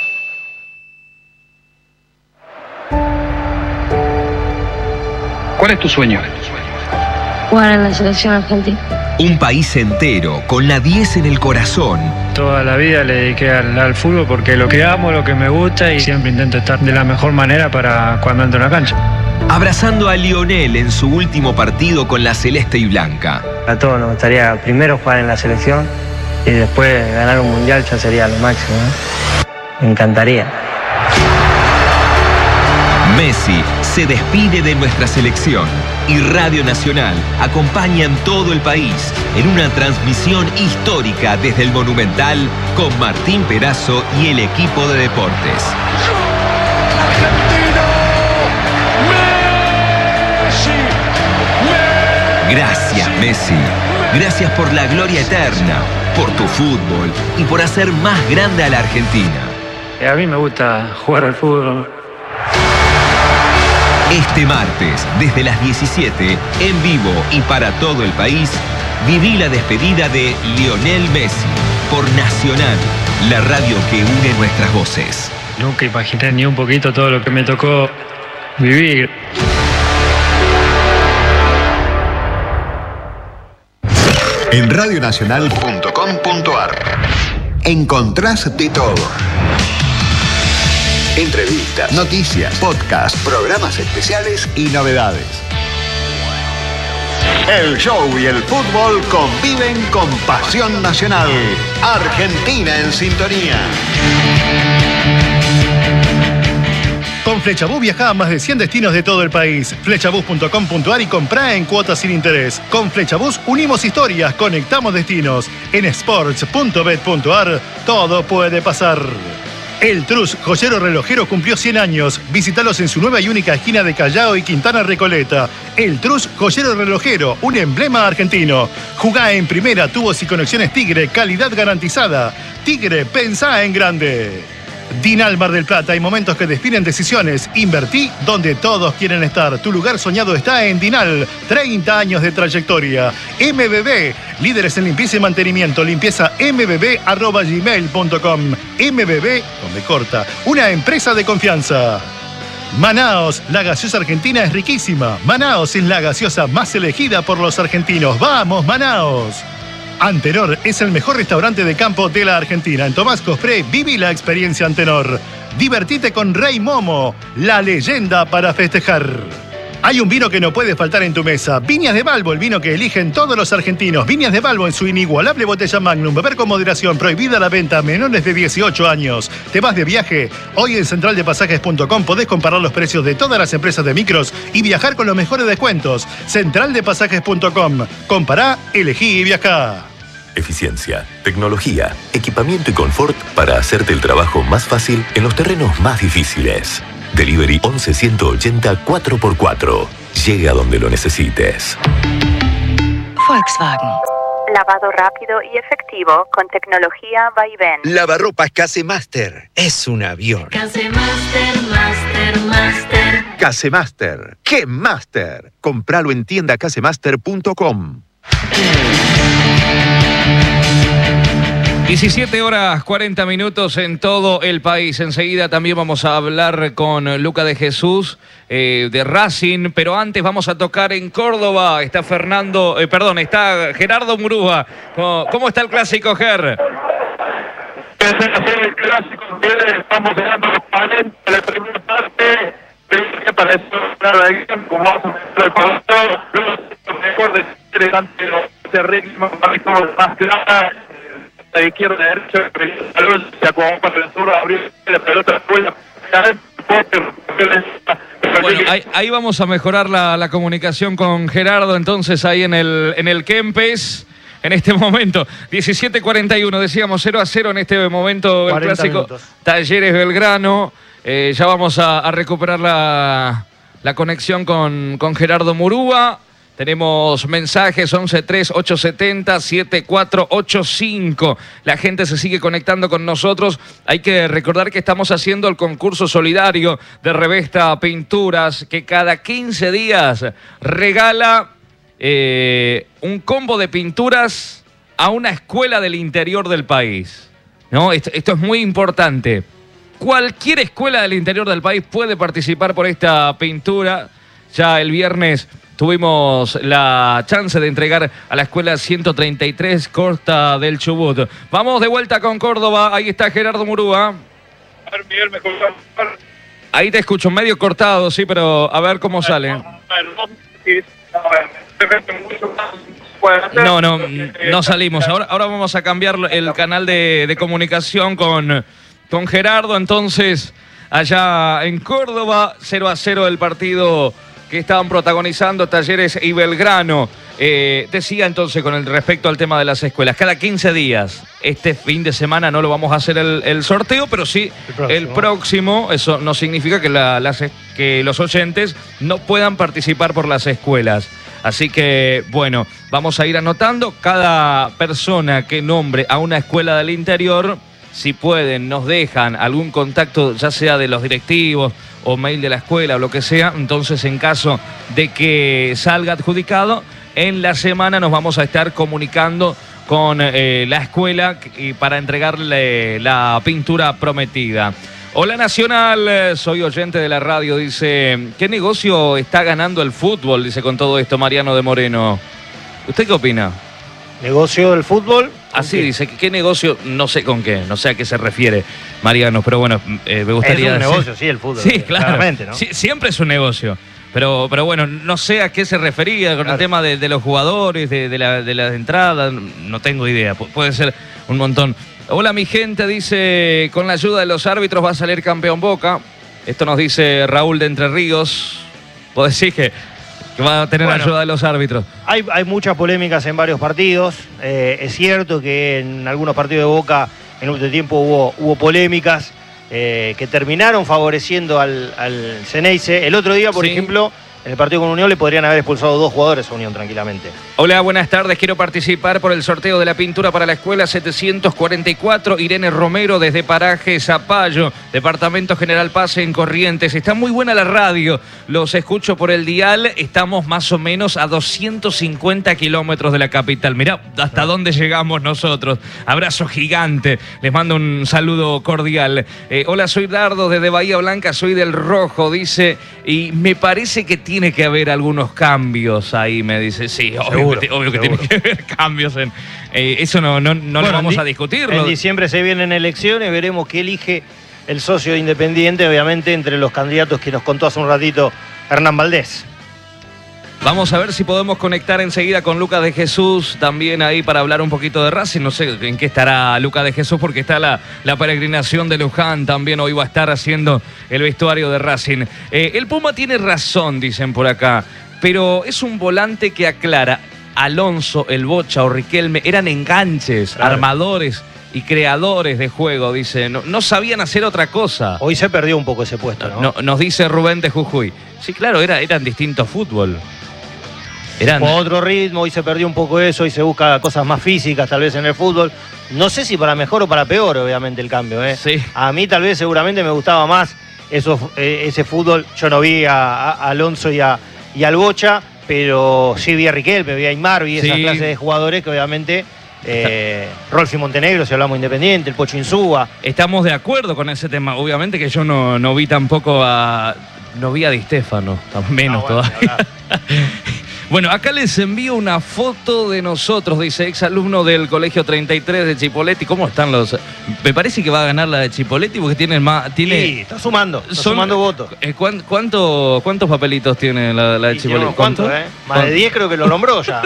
¿Cuál es tu sueño? Jugar en la selección argentina. Un país entero, con la 10 en el corazón. Toda la vida le dediqué al fútbol porque lo que amo, lo que me gusta y siempre intento estar de la mejor manera para cuando entro en la cancha. Abrazando a Lionel en su último partido con la celeste y blanca. A todos nos gustaría primero jugar en la selección y después ganar un mundial ya sería lo máximo, ¿no? Me encantaría. Messi se despide de nuestra selección. y Radio Nacional acompañan todo el país en una transmisión histórica desde el Monumental con Martín Perazo y el equipo de deportes. Gracias, Messi. Gracias por la gloria eterna, por tu fútbol y por hacer más grande a la Argentina. A mí me gusta jugar al fútbol. Este martes, desde las 17, en vivo y para todo el país, viví la despedida de Lionel Messi por Nacional, la radio que une nuestras voces. Nunca imaginé ni un poquito todo lo que me tocó vivir. En radionacional.com.ar encontrás de todo. Entrevistas, noticias, podcasts, programas especiales y novedades. El show y el fútbol conviven con pasión nacional. Argentina en sintonía. Con Flechabús viajá a más de 100 destinos de todo el país. Flechabús.com.ar y comprá en cuotas sin interés. Con Flechabús unimos historias, conectamos destinos. En sports.bet.ar todo puede pasar. El Trus, joyero relojero, cumplió 100 años. Visítalos en su nueva y única esquina de Callao y Quintana Recoleta. El Trus, joyero relojero, un emblema argentino. Jugá en primera, tubos y conexiones Tigre, calidad garantizada. Tigre, pensá en grande. Dinal Mar del Plata, hay momentos que definen decisiones. Invertí donde todos quieren estar. Tu lugar soñado está en Dinal. 30 años de trayectoria. MBB, líderes en limpieza y mantenimiento. Limpieza mbb@gmail.com. MBB, donde corta, una empresa de confianza. Manaos, la gaseosa argentina es riquísima. Manaos es la gaseosa más elegida por los argentinos. ¡Vamos, Manaos! Antenor es el mejor restaurante de campo de la Argentina. En Tomás Cospré, viví la experiencia Antenor. Divertite con Rey Momo, la leyenda para festejar. Hay un vino que no puede faltar en tu mesa. Viñas de Balbo, el vino que eligen todos los argentinos. Viñas de Balbo en su inigualable botella Magnum. Beber con moderación. Prohibida la venta a menores de 18 años. ¿Te vas de viaje? Hoy en centraldepasajes.com podés comparar los precios de todas las empresas de micros y viajar con los mejores descuentos. Centraldepasajes.com. Compará, elegí y viajá. Eficiencia, tecnología, equipamiento y confort para hacerte el trabajo más fácil en los terrenos más difíciles. Delivery 11 180 4x4. Llega donde lo necesites. Volkswagen. Lavado rápido y efectivo con tecnología Vaivén. Lavarropas Casemaster. Es un avión. Casemaster, Master, Master. Casemaster. ¡Qué Master! Compralo en tiendacasemaster.com. 17 horas 40 minutos en todo el país. Enseguida también vamos a hablar con Luca de Jesús de Racing, pero antes vamos a tocar en Córdoba. Está está Gerardo Murúa. ¿Cómo está el clásico, Ger? El clásico, estamos llegando a los 40 de la primera parte. Para eso, como vamos a ver lo mejor de interesante, ese ritmo más claro. De izquierda a derecha, se acomodó para el sur, abrió la pelota, bueno, ahí vamos a mejorar la comunicación con Gerardo, entonces ahí en el Kempes. En este momento, 17:41, decíamos 0-0 en este momento el clásico minutos. Talleres Belgrano. Ya vamos a recuperar la conexión con Gerardo Murúa. Tenemos mensajes 11-3-870-7485. La gente se sigue conectando con nosotros. Hay que recordar que estamos haciendo el concurso solidario de Revesta Pinturas, que cada 15 días regala un combo de pinturas a una escuela del interior del país. ¿No? Esto es muy importante. Cualquier escuela del interior del país puede participar por esta pintura. Ya el viernes tuvimos la chance de entregar a la escuela 133 Costa del Chubut. Vamos de vuelta con Córdoba. Ahí está Gerardo Murúa. A ver, Miguel, me escuchas. Ahí te escucho medio cortado, sí, pero a ver cómo sale. No salimos. Ahora vamos a cambiar el canal de comunicación con Gerardo. Entonces, allá en Córdoba, 0-0 el partido que estaban protagonizando Talleres y Belgrano. Decía entonces con respecto al tema de las escuelas, cada 15 días, este fin de semana no lo vamos a hacer el sorteo, pero sí el próximo. Eso no significa que los oyentes no puedan participar por las escuelas. Así que, bueno, vamos a ir anotando. Cada persona que nombre a una escuela del interior, si pueden, nos dejan algún contacto, ya sea de los directivos o mail de la escuela o lo que sea. Entonces, en caso de que salga adjudicado, en la semana nos vamos a estar comunicando con la escuela para entregarle la pintura prometida. Hola Nacional, soy oyente de la radio, dice, ¿qué negocio está ganando el fútbol? Dice con todo esto Mariano de Moreno. ¿Usted qué opina? ¿Negocio del fútbol? Así dice, ¿qué negocio? No sé con qué, no sé a qué se refiere Mariano, pero bueno, me gustaría... Es un negocio, sí, el fútbol. Sí, claro, claramente, ¿no? Sí, siempre es un negocio. Pero bueno, no sé a qué se refería con el tema de los jugadores, de las entradas, no tengo idea, puede ser un montón. Hola mi gente, dice, con la ayuda de los árbitros va a salir campeón Boca. Esto nos dice Raúl de Entre Ríos. ¿Vos decís que va a tener ayuda de los árbitros? Hay muchas polémicas en varios partidos. Es cierto que en algunos partidos de Boca en último tiempo hubo polémicas que terminaron favoreciendo al Ceneice. El otro día, por ejemplo, en el partido con Unión le podrían haber expulsado 2 jugadores a Unión tranquilamente. Hola, buenas tardes. Quiero participar por el sorteo de la pintura para la escuela 744. Irene Romero desde Paraje Zapallo, Departamento General Paz en Corrientes. Está muy buena la radio. Los escucho por el dial. Estamos más o menos a 250 kilómetros de la capital. Mirá hasta dónde llegamos nosotros. Abrazo gigante. Les mando un saludo cordial. Hola, soy Dardo desde Bahía Blanca. Soy del Rojo, dice. Y me parece que tiene que haber algunos cambios ahí, me dice. Sí, obvio que tiene que haber cambios. Eso no lo vamos a discutir. En diciembre se vienen elecciones, veremos qué elige el socio de Independiente, obviamente, entre los candidatos que nos contó hace un ratito Hernán Valdés. Vamos a ver si podemos conectar enseguida con Lucas de Jesús, también ahí para hablar un poquito de Racing. No sé en qué estará Lucas de Jesús, porque está la peregrinación de Luján, también hoy va a estar haciendo el vestuario de Racing. El Puma tiene razón, dicen por acá, pero es un volante que aclara. Alonso, el Bocha o Riquelme eran enganches, armadores y creadores de juego, dice. No sabían hacer otra cosa. Hoy se perdió un poco ese puesto, ¿no? Nos dice Rubén de Jujuy. Sí, claro, eran distintos fútbol. Con otro ritmo, hoy se perdió un poco eso, hoy se busca cosas más físicas tal vez en el fútbol. No sé si para mejor o para peor, obviamente, el cambio. Sí. A mí tal vez seguramente me gustaba más ese fútbol. Yo no vi a Alonso y al Bocha, pero sí vi a Riquelme, vi a Aymar, vi esas clases de jugadores que obviamente... Rolfi Montenegro, si hablamos Independiente, el Pocho Insúa. Estamos de acuerdo con ese tema. Obviamente que yo no vi tampoco no vi a Di Stéfano, menos todavía. Bueno, acá les envío una foto de nosotros, dice exalumno del Colegio 33 de Chipoleti. ¿Cómo están los...? Me parece que va a ganar la de Chipoleti porque tiene más... Sí, está sumando votos. ¿Cuántos papelitos tiene la de Chipoleti? ¿Cuánto? Más de 10 creo que lo nombró ya.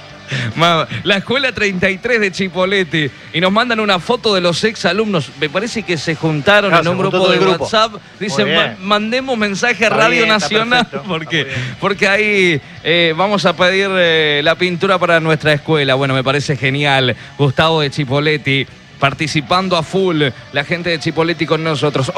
La escuela 33 de Chipoleti. Y nos mandan una foto de los exalumnos. Me parece que se juntaron en un grupo de WhatsApp. Dicen, mandemos mensaje a Radio Nacional porque ahí vamos a pedir la pintura para nuestra escuela. Bueno, me parece genial. Gustavo de Chipoleti participando a full, la gente de Chipoleti con nosotros.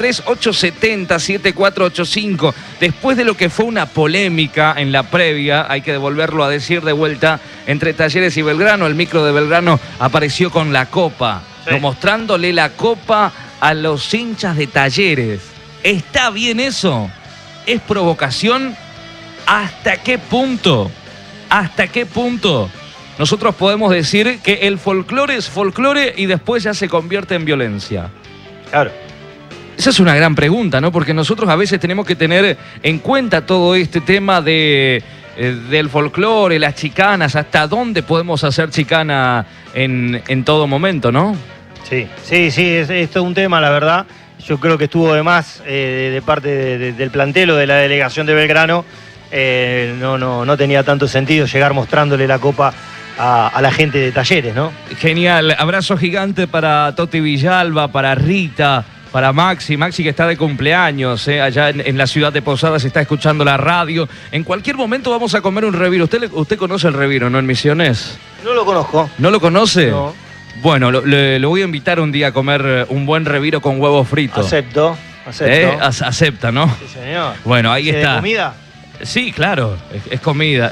11-3870-7485. Después de lo que fue una polémica en la previa, hay que devolverlo a decir de vuelta, entre Talleres y Belgrano, el micro de Belgrano apareció con la copa, mostrándole la copa a los hinchas de Talleres. ¿Está bien eso? ¿Es provocación? ¿Hasta qué punto? ¿Hasta qué punto nosotros podemos decir que el folclore es folclore y después ya se convierte en violencia? Claro. Esa es una gran pregunta, ¿no? Porque nosotros a veces tenemos que tener en cuenta todo este tema del folclore, las chicanas, hasta dónde podemos hacer chicana en todo momento, ¿no? Sí, es todo un tema, la verdad. Yo creo que estuvo de más de parte del plantel o de la delegación de Belgrano. No tenía tanto sentido llegar mostrándole la copa a la gente de Talleres, ¿no? Genial, abrazo gigante para Toti Villalba, para Rita, Para Maxi que está de cumpleaños, allá en la ciudad de Posadas, está escuchando la radio. En cualquier momento vamos a comer un reviro. ¿Usted conoce el reviro, no, en Misiones? No lo conozco. ¿No lo conoce? No. Bueno, lo voy a invitar un día a comer un buen reviro con huevo frito. Acepto. Acepta, ¿no? Sí, señor. Bueno, ahí está. ¿De comida? Sí, claro, es comida.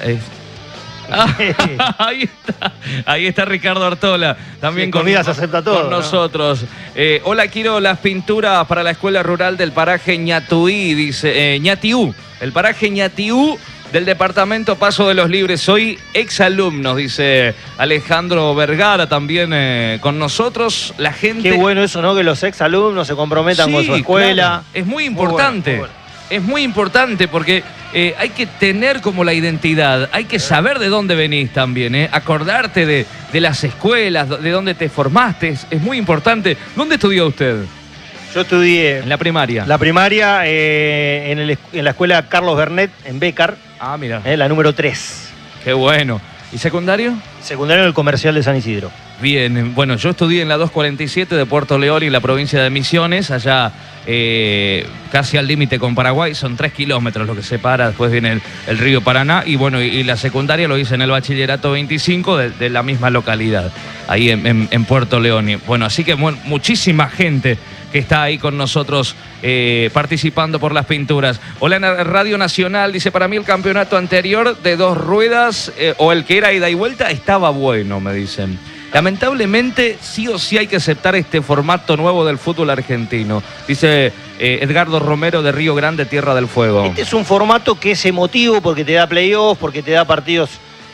Ahí está Ricardo Artola. También sí, comida se acepta todo. Con nosotros. Hola, quiero las pinturas para la escuela rural del paraje Ñatuí, dice Ñatiú. El paraje Ñatiú del departamento Paso de los Libres. Soy exalumno, dice Alejandro Vergara, también con nosotros. La gente. Qué bueno eso, ¿no? Que los exalumnos se comprometan con su escuela. Claro. Es muy importante. Muy bueno. Es muy importante porque hay que tener como la identidad, hay que saber de dónde venís también, acordarte de las escuelas, de dónde te formaste, es muy importante. ¿Dónde estudió usted? Yo estudié... En la primaria. La primaria en la escuela Carlos Bernet, en Bécar. Ah, mira. La número 3. Qué bueno. ¿Y secundario? Secundario en el Comercial de San Isidro. Bien, bueno, yo estudié en la 247 de Puerto León y la provincia de Misiones, allá casi al límite con Paraguay, son 3 kilómetros lo que separa, después viene el río Paraná, y bueno, y la secundaria lo hice en el bachillerato 25 de la misma localidad, ahí en Puerto León. Y bueno, así que muchísima gente que está ahí con nosotros participando por las pinturas. Hola, en Radio Nacional, dice, para mí el campeonato anterior de 2 ruedas, o el que era ida y vuelta, estaba bueno, me dicen. Lamentablemente, sí o sí hay que aceptar este formato nuevo del fútbol argentino, dice Edgardo Romero de Río Grande, Tierra del Fuego. Este es un formato que es emotivo porque te da playoffs, porque te da partidos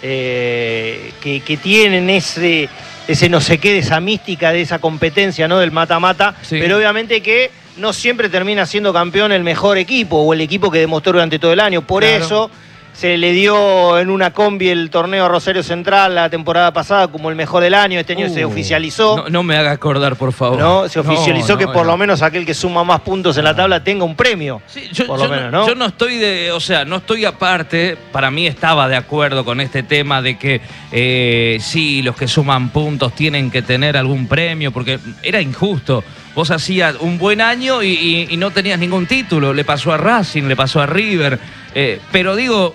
que tienen ese no sé qué, de esa mística, de esa competencia, ¿no? Del mata-mata, sí. Pero obviamente que no siempre termina siendo campeón el mejor equipo o el equipo que demostró durante todo el año. Por eso se le dio en una combi el torneo a Rosario Central la temporada pasada como el mejor del año. Este año se oficializó. No me haga acordar, por favor. No, se oficializó que por lo menos aquel que suma más puntos en la tabla tenga un premio. Sí, yo no estoy no estoy aparte. Para mí estaba de acuerdo con este tema de que sí, los que suman puntos tienen que tener algún premio, porque era injusto. Vos hacías un buen año y no tenías ningún título. Le pasó a Racing, le pasó a River. Pero digo,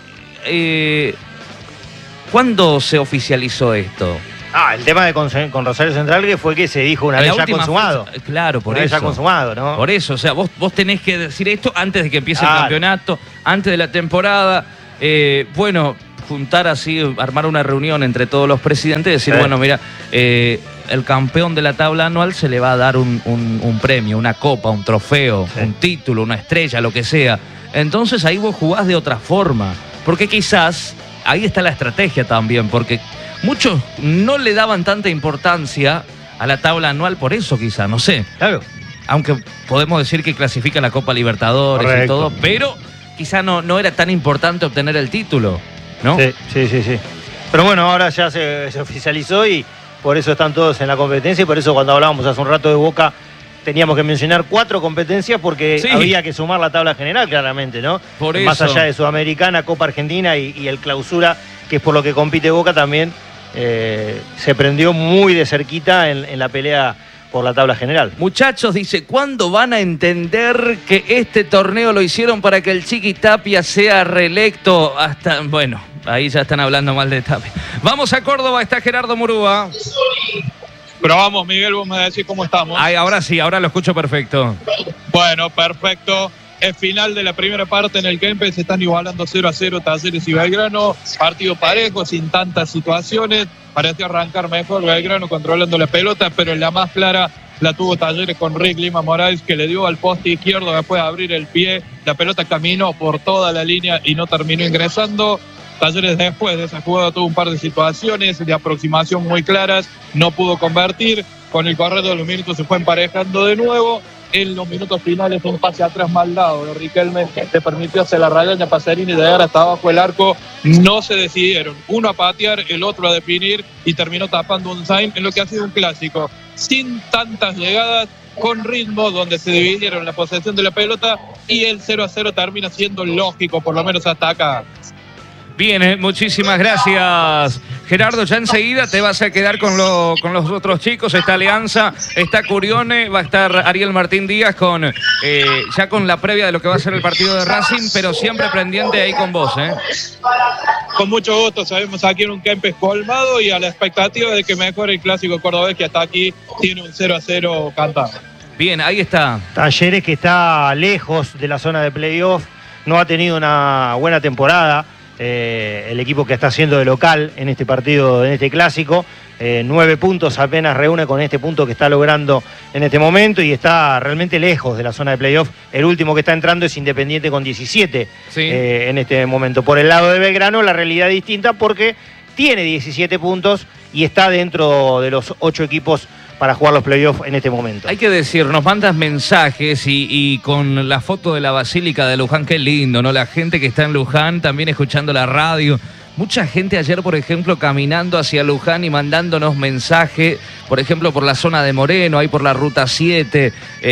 ¿cuándo se oficializó esto? El tema con Rosario Central, que fue que se dijo una vez ya consumado. Claro, por eso. Una vez ya consumado, ¿no? Por eso, o sea, vos tenés que decir esto antes de que empiece el campeonato, antes de la temporada. Bueno, juntar así, armar una reunión entre todos los presidentes y decir, bueno, mira, el campeón de la tabla anual se le va a dar un premio, una copa, un trofeo, un título, una estrella, lo que sea. Entonces ahí vos jugás de otra forma, porque quizás ahí está la estrategia también, porque muchos no le daban tanta importancia a la tabla anual por eso quizás, no sé. Claro. Aunque podemos decir que clasifica la Copa Libertadores. Correcto. Y todo, pero quizás no era tan importante obtener el título, ¿no? Sí. Pero bueno, ahora ya se oficializó y por eso están todos en la competencia, y por eso cuando hablábamos hace un rato de Boca teníamos que mencionar 4 competencias porque había que sumar la tabla general, claramente, ¿no? Por más eso. allá de Sudamericana, Copa Argentina y el Clausura, que es por lo que compite Boca, también se prendió muy de cerquita en la pelea por la tabla general. Muchachos, dice, ¿cuándo van a entender que este torneo lo hicieron para que el Chiqui Tapia sea reelecto? Hasta, bueno, ahí ya están hablando mal de Tapia. Vamos a Córdoba, está Gerardo Murúa. Pero vamos, Miguel, vos me decís cómo estamos. Ahora sí, ahora lo escucho perfecto. Bueno, perfecto. Es final de la primera parte en el Kempes, se están igualando 0-0 Talleres y Belgrano. Partido parejo, sin tantas situaciones. Pareció arrancar mejor Belgrano controlando la pelota, pero en la más clara la tuvo Talleres con Rick Lima Morales, que le dio al poste izquierdo después de abrir el pie. La pelota caminó por toda la línea y no terminó ingresando. Talleres después de esa jugada tuvo un par de situaciones de aproximación muy claras, no pudo convertir. Con el correr de los minutos se fue emparejando de nuevo. En los minutos finales un pase atrás mal dado de Riquelme le permitió hacer la raya a Pacerini de llegar hasta abajo del arco. No se decidieron, uno a patear, el otro a definir, y terminó tapando un Sainz en lo que ha sido un clásico sin tantas llegadas, con ritmo, donde se dividieron la posesión de la pelota, y el 0-0 termina siendo lógico, por lo menos hasta acá. Bien, muchísimas gracias, Gerardo, ya enseguida te vas a quedar con los otros chicos. Está Alianza, está Curione, va a estar Ariel Martín Díaz ya con la previa de lo que va a ser el partido de Racing, pero siempre pendiente ahí con vos, ¿eh? Con mucho gusto, sabemos aquí en un Kempes colmado y a la expectativa de que mejore el clásico cordobés, que hasta aquí tiene un 0-0 cantado. Bien, ahí está. Talleres, que está lejos de la zona de playoff, no ha tenido una buena temporada. El equipo que está haciendo de local en este partido, en este clásico, 9 puntos apenas reúne con este punto que está logrando en este momento y está realmente lejos de la zona de playoff. El último que está entrando es Independiente con 17 en este momento. Por el lado de Belgrano la realidad es distinta porque tiene 17 puntos y está dentro de los 8 equipos para jugar los playoffs en este momento. Hay que decir, nos mandas mensajes y con la foto de la Basílica de Luján, qué lindo, ¿no? La gente que está en Luján también escuchando la radio. Mucha gente ayer, por ejemplo, caminando hacia Luján y mandándonos mensajes, por ejemplo, por la zona de Moreno, ahí por la Ruta 7.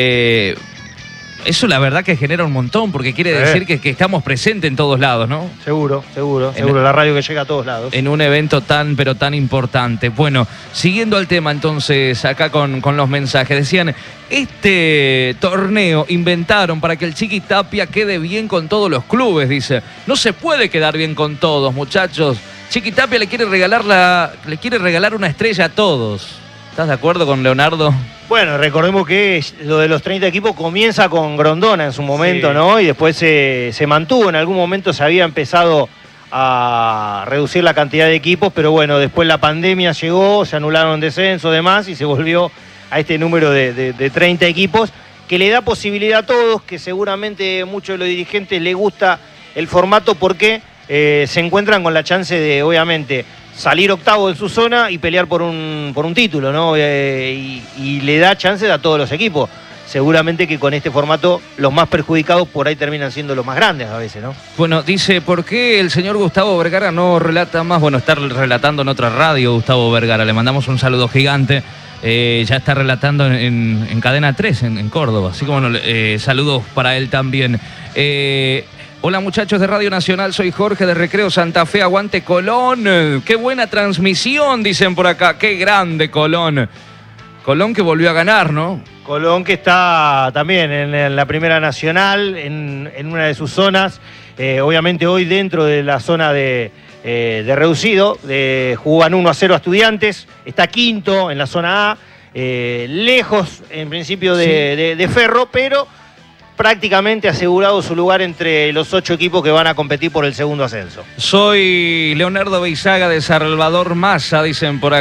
Eso la verdad que genera un montón, porque quiere decir que estamos presentes en todos lados, ¿no? Seguro, la radio que llega a todos lados. En un evento tan, pero tan importante. Bueno, siguiendo al tema entonces, acá con los mensajes, decían, este torneo inventaron para que el Chiqui Tapia quede bien con todos los clubes, dice. No se puede quedar bien con todos, muchachos. Chiqui Tapia le quiere regalar una estrella a todos. ¿Estás de acuerdo con Leonardo? Bueno, recordemos que lo de los 30 equipos comienza con Grondona en su momento, ¿no? Y después se mantuvo. En algún momento se había empezado a reducir la cantidad de equipos, pero bueno, después la pandemia llegó, se anularon descensos, demás, y se volvió a este número de 30 equipos, que le da posibilidad a todos, que seguramente muchos de los dirigentes les gusta el formato porque se encuentran con la chance de, obviamente, salir octavo en su zona y pelear por un título, ¿no? Y le da chances a todos los equipos. Seguramente que con este formato los más perjudicados por ahí terminan siendo los más grandes a veces, ¿no? Bueno, dice, ¿por qué el señor Gustavo Vergara no relata más? Bueno, está relatando en otra radio Gustavo Vergara. Le mandamos un saludo gigante. Ya está relatando en Cadena 3 en Córdoba. Así que bueno, saludos para él también. Hola muchachos de Radio Nacional, soy Jorge de Recreo Santa Fe, aguante Colón. Qué buena transmisión, dicen por acá, qué grande Colón. Colón que volvió a ganar, ¿no? Colón que está también en la Primera Nacional, en una de sus zonas. Obviamente hoy dentro de la zona de reducido, jugan 1-0 a Estudiantes, está quinto en la zona A, lejos en principio de Ferro, pero prácticamente asegurado su lugar entre los 8 equipos que van a competir por el segundo ascenso. Soy Leonardo Beizaga de Salvador Massa, dicen por acá.